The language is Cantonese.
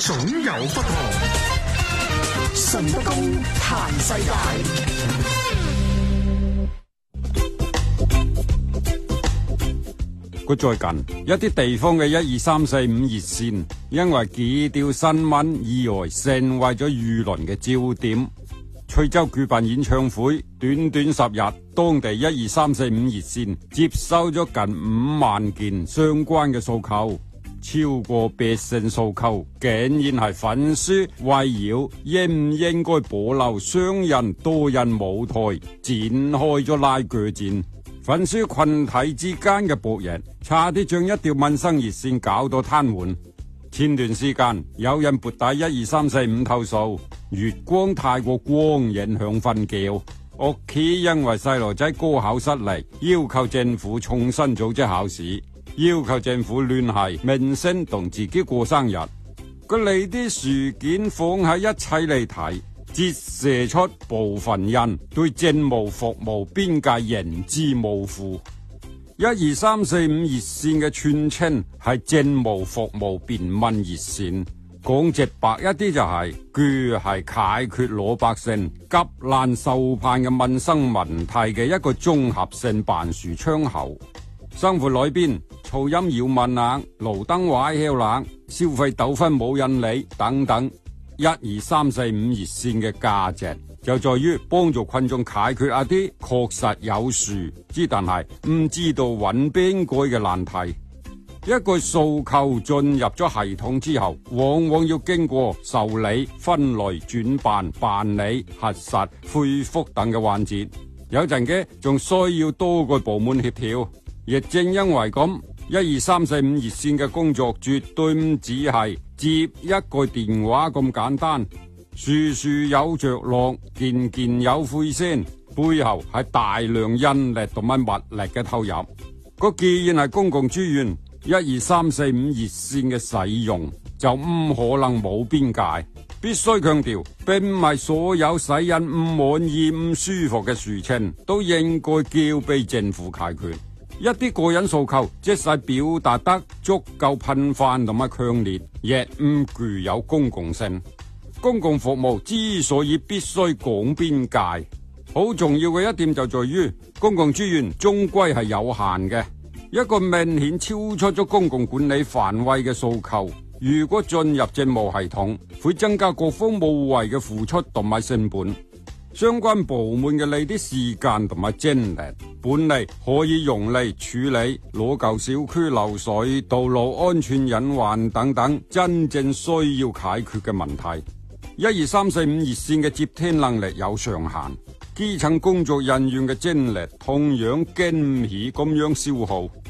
總有不同。順德公彈世界。 最近一啲地方嘅12345熱線，因為幾條新聞意外成為咗輿論嘅焦點。徐州舉辦演唱會，短短10日，當地12345熱線接收咗近5萬件相關嘅訴求，超過百姓訴求，竟然係粉絲圍繞應唔應該保留雙人多人舞台展開咗拉鋸戰。粉絲群體之間嘅博弈，差啲將一條民生熱線搞到癱瘓。前段時間有人撥打12345投訴，月光太過光影響瞓覺，屋企因為細路仔高考失利，要求政府重新組織考試，要求政府聯繫明星同自己過生日。佢哋啲事件放喺一齊嚟睇，折射出部分人對政務服務邊界認知模糊。12345熱線嘅全稱係政務服務便民熱線，講直白一啲就係佢係解決老百姓急難受盼嘅民生問題嘅一個綜合性辦事窗口。生活裏邊噪音擾民冷、路燈壞曉冷、消費糾紛冇人理等等，12345熱線嘅價值就在於幫助群眾解決一啲確實有事之但係唔知道揾邊個嘅難題。一個訴求進入咗系統之後，往往要經過受理、分類、轉辦、辦理、核實、恢復等嘅環節，有陣嘅仲需要多個部門協調。亦正因為咁，12345熱線嘅工作絕對唔只係接一個電話咁簡單，處處有着落，件件有灰聲，背後係大量人力同埋物力嘅投入。既然係公共資源，12345熱線嘅使用就唔可能冇邊界。必須強調，並唔係所有使人唔滿意、唔舒服嘅事情都應該交俾政府解決。一啲個人訴求，即使表達得足夠頻繁同埋強烈，亦唔具有公共性。公共服務之所以必須講邊界，好重要嘅一點就在於公共資源終歸係有限嘅。一個明顯超出咗公共管理範圍嘅訴求，如果進入政務系統，會增加各方無謂嘅付出同埋成本。相關部門嘅呢啲時間同埋精力，本嚟可以用嚟處理攞舊小區漏水、道路安全隱患等等真正需要解決嘅問題。12345熱線嘅接聽能力有上限，基層工作人員嘅精力同樣經唔起咁樣消耗。